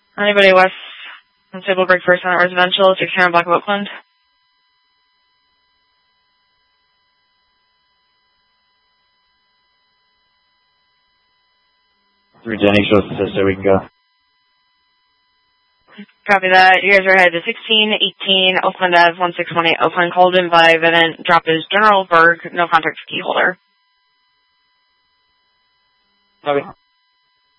Anybody west on Stablebrook First on Residential, 600 block of Oakland? Jenny shows the sister, we can go. Copy that. You guys are headed to 1618 Oakland Ave, 1618 Oakland. Called in by Vivint. Drop is General Berg. No contact key holder. Okay.